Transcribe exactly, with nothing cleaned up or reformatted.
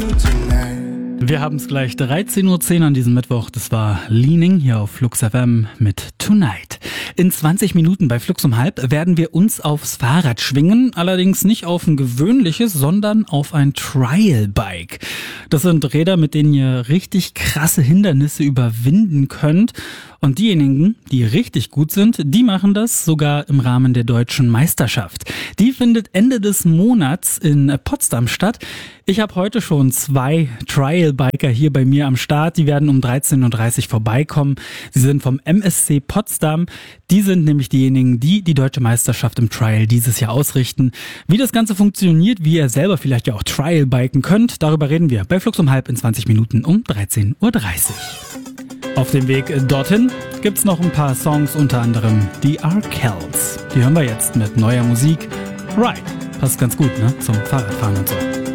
Wir haben es gleich dreizehn Uhr zehn an diesem Mittwoch. Das war Leaning hier auf Flux F M mit Tonight. In zwanzig Minuten bei Flux um halb werden wir uns aufs Fahrrad schwingen. Allerdings nicht auf ein gewöhnliches, sondern auf ein Trial-Bike. Das sind Räder, mit denen ihr richtig krasse Hindernisse überwinden könnt. Und diejenigen, die richtig gut sind, die machen das sogar im Rahmen der deutschen Meisterschaft. Die findet Ende des Monats in Potsdam statt. Ich habe heute schon zwei Trial-Biker hier bei mir am Start. Die werden um dreizehn Uhr dreißig vorbeikommen. Sie sind vom M S C Potsdam. Die sind nämlich diejenigen, die die deutsche Meisterschaft im Trial dieses Jahr ausrichten. Wie das Ganze funktioniert, wie ihr selber vielleicht ja auch Trial-Biken könnt, darüber reden wir bei Flux um halb in zwanzig Minuten um dreizehn Uhr dreißig. Auf dem Weg dorthin gibt's noch ein paar Songs, unter anderem die Arkells. Die hören wir jetzt mit neuer Musik. Right, passt ganz gut, ne? Zum Fahrradfahren und so.